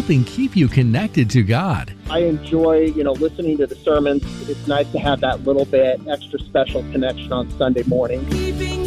helping keep you connected to God. I enjoy, listening to the sermons. It's nice to have that little bit extra special connection on Sunday morning. Keeping